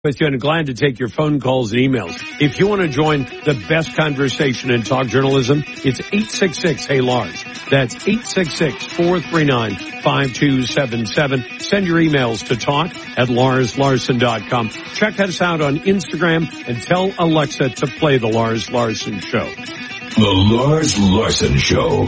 with you and glad to take your phone calls and emails. If you want to join the best conversation in talk journalism, it's 866-HEY-LARS. That's 866-439-5277. Send your emails to talk@LarsLarson.com. Check us out on Instagram and tell Alexa to play The Lars Larson Show. The Lars Larson Show.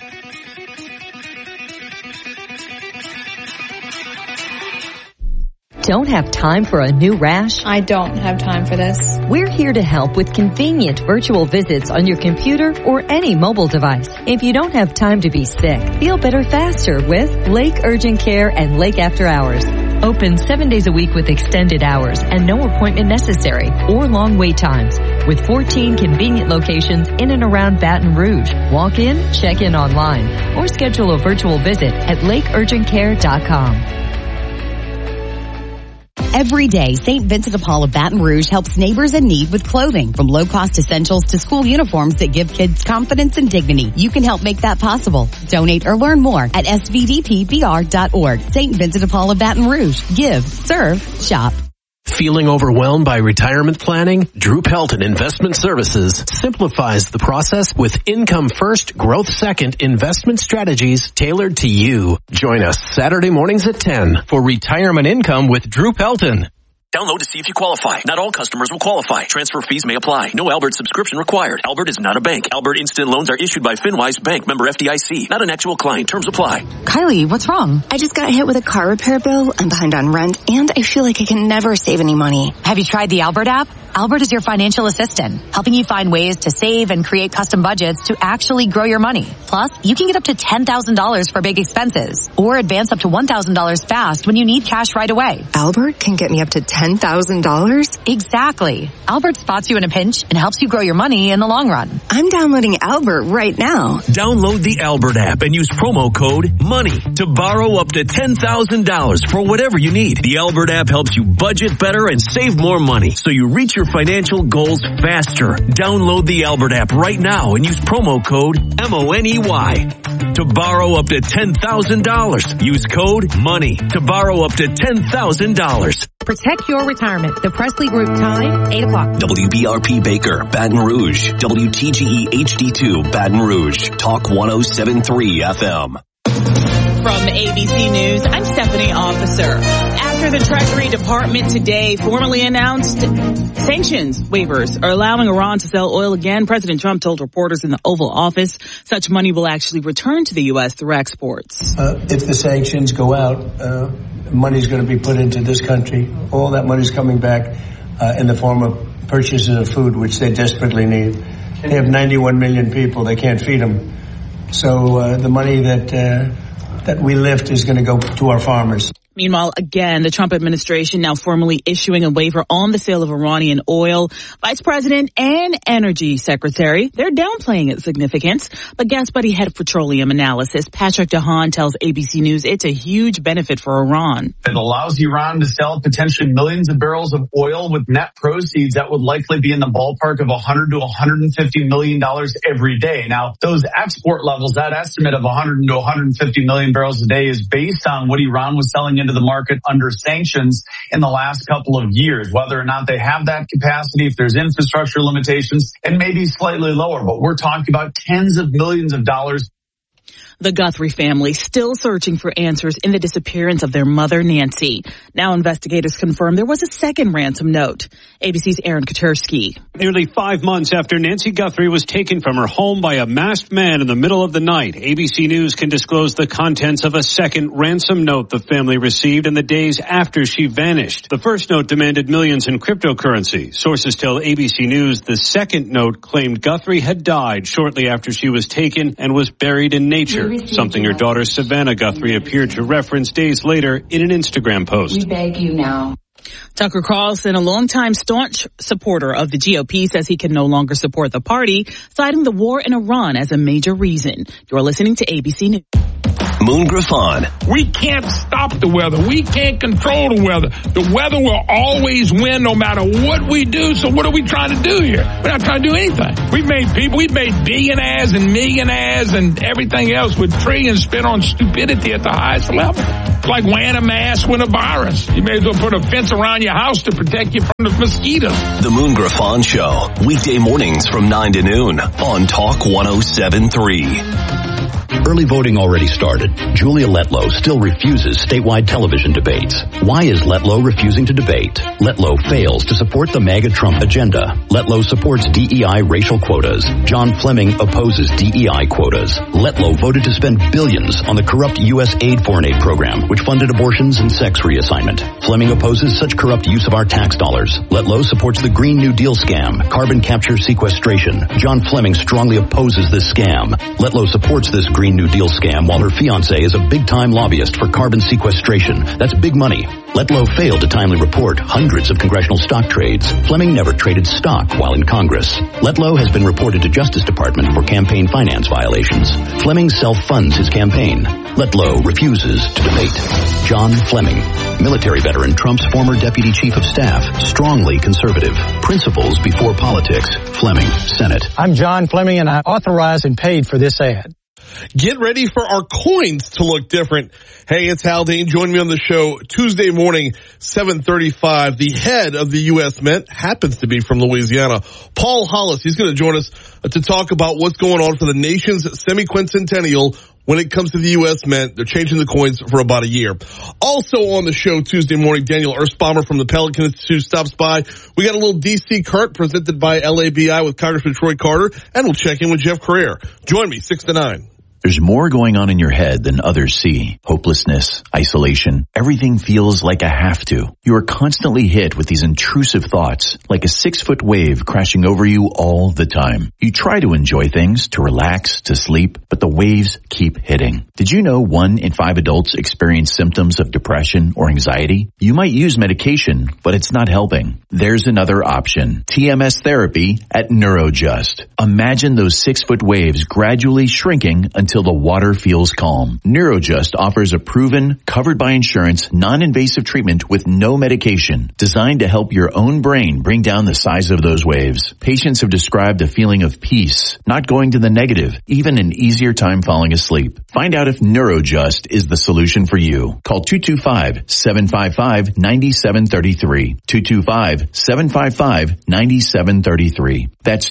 Don't have time for a new rash? I don't have time for this. We're here to help with convenient virtual visits on your computer or any mobile device. If you don't have time to be sick, feel better faster with Lake Urgent Care and Lake After Hours. Open 7 days a week with extended hours and no appointment necessary or long wait times. With 14 convenient locations in and around Baton Rouge. Walk in, check in online, or schedule a virtual visit at lakeurgentcare.com. Every day, St. Vincent de Paul of Baton Rouge helps neighbors in need with clothing, from low-cost essentials to school uniforms that give kids confidence and dignity. You can help make that possible. Donate or learn more at svdpbr.org. St. Vincent de Paul of Baton Rouge. Give, serve, shop. Feeling overwhelmed by retirement planning? Drew Pelton Investment Services simplifies the process with income first, growth second investment strategies tailored to you. Join us Saturday mornings at 10 for Retirement Income with Drew Pelton. Download to see if you qualify. Not all customers will qualify. Transfer fees may apply. No Albert subscription required. Albert is not a bank. Albert Instant Loans are issued by FinWise Bank, member FDIC. Not an actual client. Terms apply. Kylie, what's wrong? I just got hit with a car repair bill. I'm behind on rent, and I feel like I can never save any money. Have you tried the Albert app? Albert is your financial assistant, helping you find ways to save and create custom budgets to actually grow your money. Plus, you can get up to $10,000 for big expenses, or advance up to $1,000 fast when you need cash right away. Albert can get me up to $10,000? Exactly. Albert spots you in a pinch and helps you grow your money in the long run. I'm downloading Albert right now. Download the Albert app and use promo code MONEY to borrow up to $10,000 for whatever you need. The Albert app helps you budget better and save more money, so you reach your financial goals faster. Download the Albert app right now and use promo code MONEY to borrow up to $10,000. Use code MONEY to borrow up to $10,000. Protect your retirement. The Presley Group time, 8 o'clock. WBRP Baker, Baton Rouge. WTGE HD2, Baton Rouge. Talk 107.3 FM. From ABC News, I'm Stephanie Officer. After the Treasury Department today formally announced sanctions waivers are allowing Iran to sell oil again, President Trump told reporters in the Oval Office such money will actually return to the U.S. through exports. If the sanctions go out, money's going to be put into this country. All that money's coming back in the form of purchases of food, which they desperately need. They have 91 million people. They can't feed them. So the money that we lift is going to go to our farmers. Meanwhile, again, the Trump administration now formally issuing a waiver on the sale of Iranian oil. Vice President and Energy Secretary, they're downplaying its significance. But gas buddy head of petroleum analysis, Patrick DeHaan, tells ABC News it's a huge benefit for Iran. It allows Iran to sell potentially millions of barrels of oil with net proceeds that would likely be in the ballpark of $100 to $150 million every day. Now, those export levels, that estimate of 100 to 150 million barrels a day is based on what Iran was selling into the market under sanctions in the last couple of years. Whether or not they have that capacity, if there's infrastructure limitations, it may be slightly lower, but we're talking about tens of millions of dollars. The Guthrie family still searching for answers in the disappearance of their mother, Nancy. Now investigators confirm there was a second ransom note. ABC's Aaron Katersky. Nearly 5 months after Nancy Guthrie was taken from her home by a masked man in the middle of the night, ABC News can disclose the contents of a second ransom note the family received in the days after she vanished. The first note demanded millions in cryptocurrency. Sources tell ABC News the second note claimed Guthrie had died shortly after she was taken and was buried in nature. Something her daughter Savannah Guthrie appeared to reference days later in an Instagram post. We beg you now. Tucker Carlson, a longtime staunch supporter of the GOP, says he can no longer support the party, citing the war in Iran as a major reason. You're listening to ABC News. Moon Griffon. We can't stop the weather. We can't control the weather. The weather will always win no matter what we do. So what are we trying to do here? We're not trying to do anything. We've made billionaires and millionaires and everything else with trillions spent on stupidity at the highest level. It's like wearing a mask with a virus. You may as well put a fence around your house to protect you from the mosquitoes. The Moon Griffon Show, weekday mornings from 9 to noon on Talk 107.3. Early voting already started. Julia Letlow still refuses statewide television debates. Why is Letlow refusing to debate? Letlow fails to support the MAGA Trump agenda. Letlow supports DEI racial quotas. John Fleming opposes DEI quotas. Letlow voted to spend billions on the corrupt U.S. foreign aid program, which funded abortions and sex reassignment. Fleming opposes such corrupt use of our tax dollars. Letlow supports the Green New Deal scam, carbon capture sequestration. John Fleming strongly opposes this scam. Letlow supports this Green New Deal scam while her fiancé is a big-time lobbyist for carbon sequestration. That's big money. Letlow failed to timely report hundreds of congressional stock trades. Fleming never traded stock while in Congress. Letlow has been reported to Justice Department for campaign finance violations. Fleming self-funds his campaign. Letlow refuses to debate. John Fleming, military veteran, Trump's former deputy chief of staff, strongly conservative. Principles before politics. Fleming, Senate. I'm John Fleming, and I authorized and paid for this ad. Get ready for our coins to look different. Hey, it's Haldane. Join me on the show Tuesday morning, 7:35. The head of the U.S. Mint happens to be from Louisiana. Paul Hollis, he's going to join us to talk about what's going on for the nation's semi-quincentennial when it comes to the U.S. Mint. They're changing the coins for about a year. Also on the show Tuesday morning, Daniel Erspamer from the Pelican Institute stops by. We got a little D.C. Cart presented by LABI with Congressman Troy Carter, and we'll check in with Jeff Carrere. Join me, 6 to 9. There's more going on in your head than others see. Hopelessness, isolation, everything feels like a have to. You are constantly hit with these intrusive thoughts, like a 6-foot wave crashing over you all the time. You try to enjoy things, to relax, to sleep, but the waves keep hitting. Did you know 1 in 5 adults experience symptoms of depression or anxiety? You might use medication, but it's not helping. There's another option. TMS therapy at Neurojust. Imagine those 6-foot waves gradually shrinking until the water feels calm. Neurojust offers a proven, covered by insurance, non-invasive treatment with no medication, designed to help your own brain bring down the size of those waves. Patients have described a feeling of peace, not going to the negative, even an easier time falling asleep. Find out if Neurojust is the solution for you. Call 225-755-9733. 225-755-9733. That's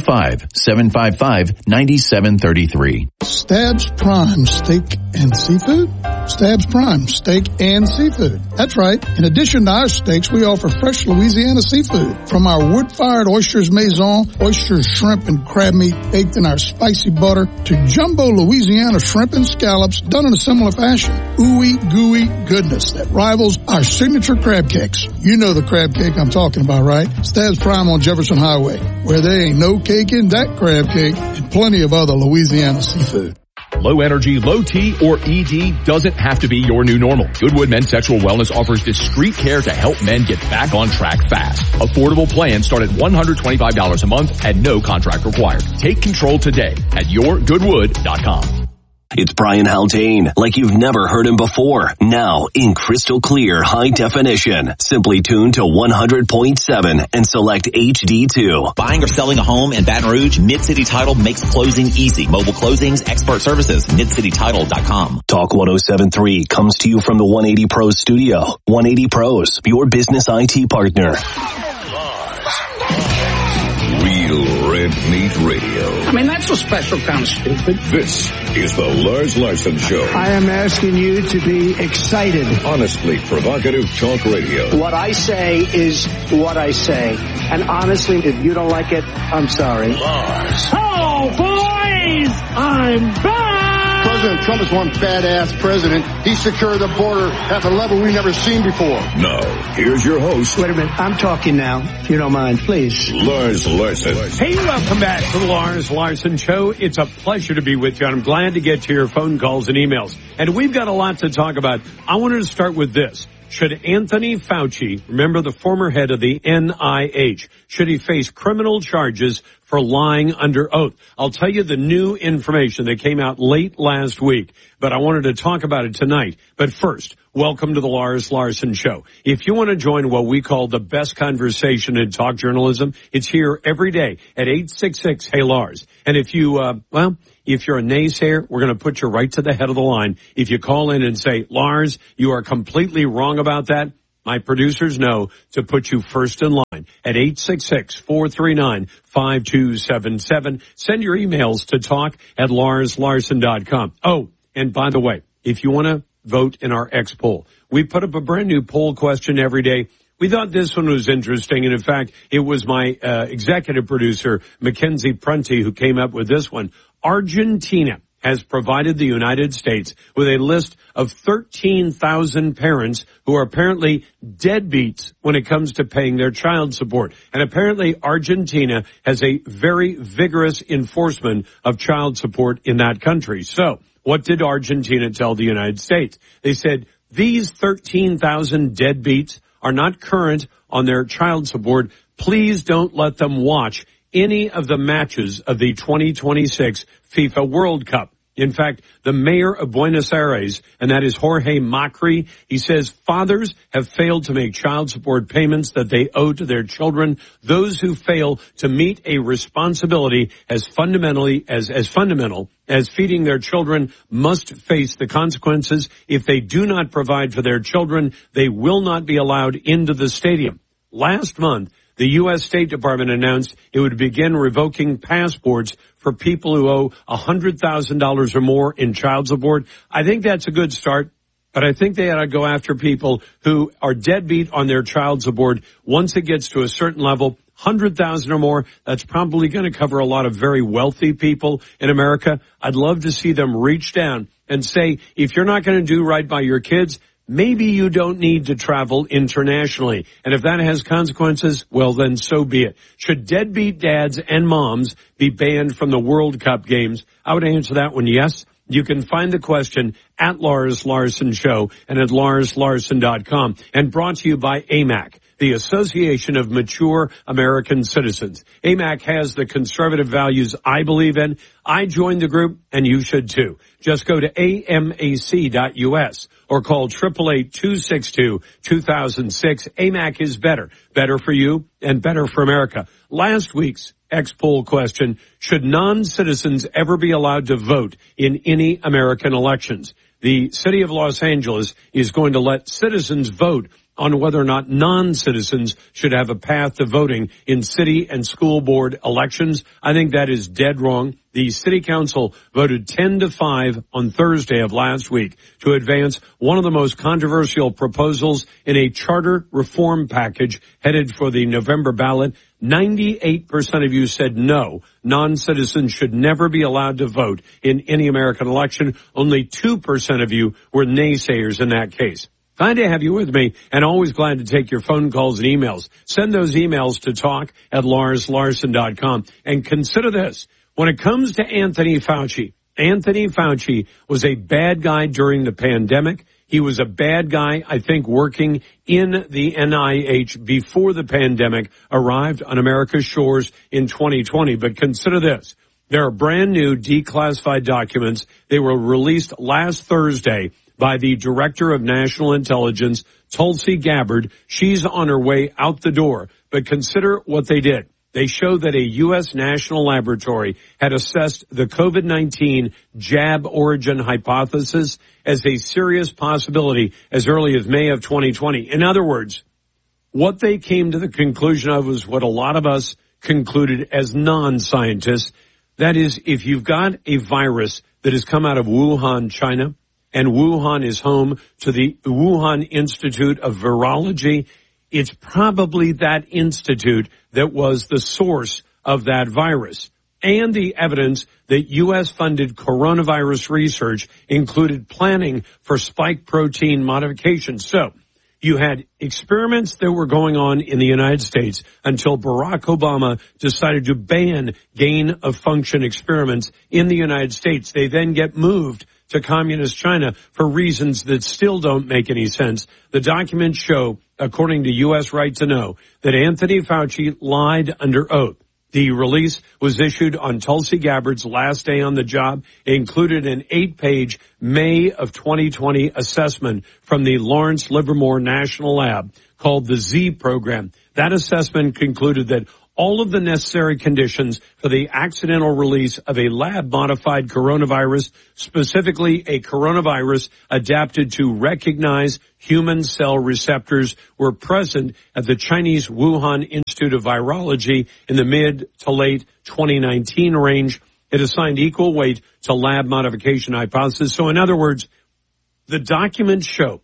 225-755-9733. Stabs Prime Steak and Seafood? Stabs Prime Steak and Seafood. That's right. In addition to our steaks, we offer fresh Louisiana seafood. From our wood-fired oysters maison, oysters, shrimp, and crab meat baked in our spicy butter, to jumbo Louisiana shrimp and scallops done in a similar fashion. Ooey gooey goodness that rivals our signature crab cakes. You know the crab cake I'm talking about, right? Stabs Prime on Jefferson Highway, where there ain't no cake in that crab cake, and plenty of other Louisiana seafood. Low energy, low T, or ED doesn't have to be your new normal. Goodwood Men's Sexual Wellness offers discreet care to help men get back on track fast. Affordable plans start at $125 a month and no contract required. Take control today at yourgoodwood.com. It's Brian Haldane, like you've never heard him before. Now in crystal clear high definition. Simply tune to 100.7 and select HD2. Buying or selling a home in Baton Rouge, Mid-City Title makes closing easy. Mobile closings, expert services, MidCityTitle.com. Talk 107.3 comes to you from the 180 Pros studio. 180 Pros, your business IT partner. Real Red Meat Radio. I mean, that's a special kind of stupid. This is the Lars Larson Show. I am asking you to be excited. Honestly provocative talk radio. What I say is what I say. And honestly, if you don't like it, I'm sorry. Lars. Oh, boys! I'm back! President Trump is one badass president. He secured the border at a level we've never seen before. Now, here's your host. Wait a minute. I'm talking now, if you don't mind, please. Lars Larson. Hey, welcome back to the Lars Larson Show. It's a pleasure to be with you, and I'm glad to get to your phone calls and emails. And we've got a lot to talk about. I wanted to start with this. Should Anthony Fauci, remember the former head of the NIH, should he face criminal charges for for lying under oath. I'll tell you the new information that came out late last week, but I wanted to talk about it tonight. But first, welcome to the Lars Larson Show. If you want to join what we call the best conversation in talk journalism, it's here every day at 866-HEY-LARS. And if you, if you're a naysayer, we're going to put you right to the head of the line. If you call in and say, Lars, you are completely wrong about that, my producers know to put you first in line at 866-439-5277. Send your emails to talk@LarsLarson.com. Oh, and by the way, if you want to vote in our X poll, we put up a brand new poll question every day. We thought this one was interesting, and in fact, it was my executive producer, Mackenzie Prunty, who came up with this one. Argentina has provided the United States with a list of 13,000 parents who are apparently deadbeats when it comes to paying their child support. And apparently Argentina has a very vigorous enforcement of child support in that country. So what did Argentina tell the United States? They said, these 13,000 deadbeats are not current on their child support. Please don't let them watch any of the matches of the 2026 FIFA World Cup. In fact, the mayor of Buenos Aires, and that is Jorge Macri, he says fathers have failed to make child support payments that they owe to their children. Those who fail to meet a responsibility as fundamental as feeding their children must face the consequences. If they do not provide for their children, they will not be allowed into the stadium. Last month, the U.S. State Department announced it would begin revoking passports for people who owe $100,000 or more in child support. I think that's a good start, but I think they ought to go after people who are deadbeat on their child support. Once it gets to a certain level, 100,000 or more, that's probably going to cover a lot of very wealthy people in America. I'd love to see them reach down and say, if you're not going to do right by your kids, maybe you don't need to travel internationally. And if that has consequences, well, then so be it. Should deadbeat dads and moms be banned from the World Cup games? I would answer that one yes. You can find the question at Lars Larson Show and at LarsLarson.com. And brought to you by AMAC, the Association of Mature American Citizens. AMAC has the conservative values I believe in. I joined the group, and you should too. Just go to amac.us or call 888-262-2006. AMAC is better. Better for you and better for America. Last week's X-poll question, should non-citizens ever be allowed to vote in any American elections? The city of Los Angeles is going to let citizens vote on whether or not non-citizens should have a path to voting in city and school board elections. I think that is dead wrong. The city council voted 10-5 on Thursday of last week to advance one of the most controversial proposals in a charter reform package headed for the November ballot. 98% of you said no, non-citizens should never be allowed to vote in any American election. Only 2% of you were naysayers in that case. Glad to have you with me, and always glad to take your phone calls and emails. Send those emails to talk@LarsLarson.com. And consider this. When it comes to Anthony Fauci was a bad guy during the pandemic. He was a bad guy, I think, working in the NIH before the pandemic arrived on America's shores in 2020. But consider this. There are brand new declassified documents. They were released last Thursday by the Director of National Intelligence, Tulsi Gabbard. She's on her way out the door. But consider what they did. They show that a U.S. national laboratory had assessed the COVID-19 jab origin hypothesis as a serious possibility as early as May of 2020. In other words, what they came to the conclusion of was what a lot of us concluded as non-scientists. That is, if you've got a virus that has come out of Wuhan, China, and Wuhan is home to the Wuhan Institute of Virology, it's probably that institute that was the source of that virus. And the evidence that U.S.-funded coronavirus research included planning for spike protein modification. So you had experiments that were going on in the United States until Barack Obama decided to ban gain-of-function experiments in the United States. They then get moved to communist China for reasons that still don't make any sense. The documents show, according to U.S. Right to Know, that Anthony Fauci lied under oath. The release was issued on Tulsi Gabbard's last day on the job. It included an 8-page May of 2020 assessment from the Lawrence Livermore National Lab called the Z program. That assessment concluded that all of the necessary conditions for the accidental release of a lab-modified coronavirus, specifically a coronavirus adapted to recognize human cell receptors, were present at the Chinese Wuhan Institute of Virology in the mid to late 2019 range. It assigned equal weight to lab modification hypothesis. So in other words, the documents show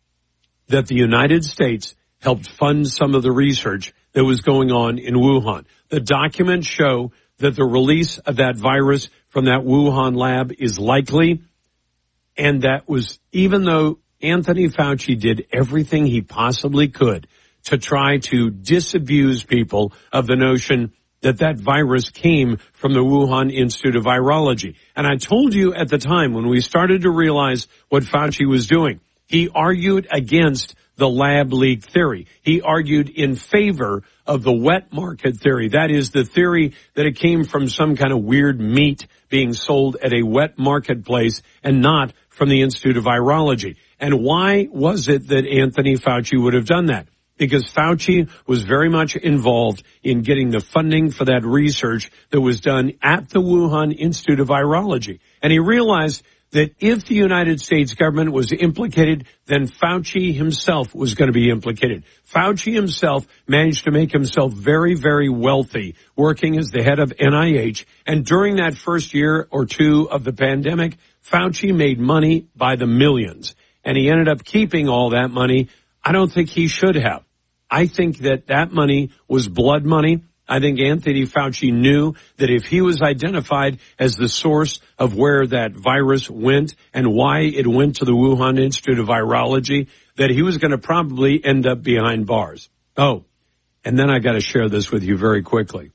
that the United States helped fund some of the research that was going on in Wuhan. The documents show that the release of that virus from that Wuhan lab is likely, and that was, even though Anthony Fauci did everything he possibly could to try to disabuse people of the notion that that virus came from the Wuhan Institute of Virology. And I told you at the time when we started to realize what Fauci was doing, he argued against the lab leak theory. He argued in favor of the wet market theory. That is the theory that it came from some kind of weird meat being sold at a wet marketplace and not from the Institute of Virology. And why was it that Anthony Fauci would have done that? Because Fauci was very much involved in getting the funding for that research that was done at the Wuhan Institute of Virology. And he realized that if the United States government was implicated, then Fauci himself was going to be implicated. Fauci himself managed to make himself very, very wealthy working as the head of NIH. And during that first year or two of the pandemic, Fauci made money by the millions. And he ended up keeping all that money. I don't think he should have. I think that that money was blood money. I think Anthony Fauci knew that if he was identified as the source of where that virus went and why it went to the Wuhan Institute of Virology, that he was going to probably end up behind bars. Oh, and then I got to share this with you very quickly.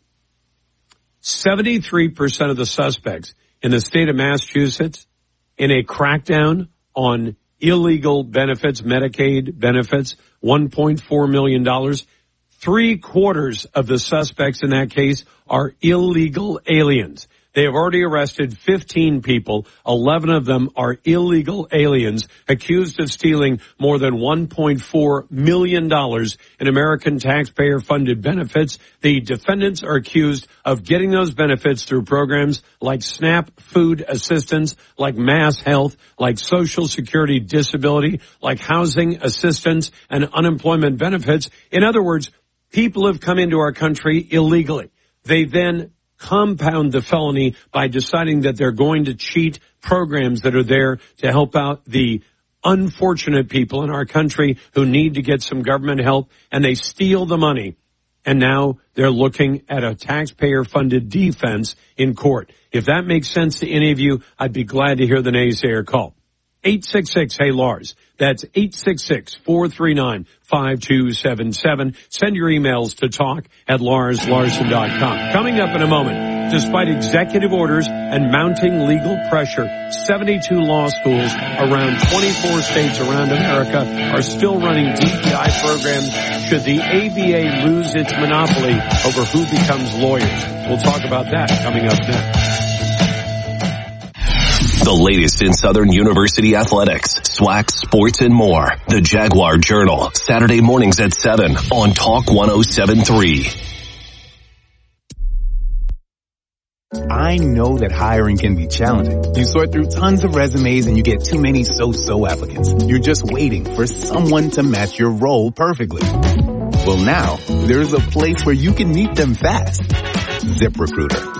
73% of the suspects in the state of Massachusetts in a crackdown on illegal benefits, Medicaid benefits, $1.4 million. 3/4 of the suspects in that case are illegal aliens. They have already arrested 15 people. 11 of them are illegal aliens accused of stealing more than $1.4 million in American taxpayer-funded benefits. The defendants are accused of getting those benefits through programs like SNAP food assistance, like Mass Health, like Social Security disability, like housing assistance and unemployment benefits. In other words, people have come into our country illegally. They then compound the felony by deciding that they're going to cheat programs that are there to help out the unfortunate people in our country who need to get some government help, and they steal the money. And now they're looking at a taxpayer-funded defense in court. If that makes sense to any of you, I'd be glad to hear the naysayer call. 866-HEY-LARS. That's 866-439-5277. Send your emails to talk@LarsLarson.com. Coming up in a moment, despite executive orders and mounting legal pressure, 72 law schools around 24 states around America are still running DEI programs should the ABA lose its monopoly over who becomes lawyers. We'll talk about that coming up next. The latest in Southern University athletics, SWAC, sports, and more. The Jaguar Journal, Saturday mornings at 7 on Talk 107.3. I know that hiring can be challenging. You sort through tons of resumes and you get too many so-so applicants. You're just waiting for someone to match your role perfectly. Well, now, there's a place where you can meet them fast. ZipRecruiter.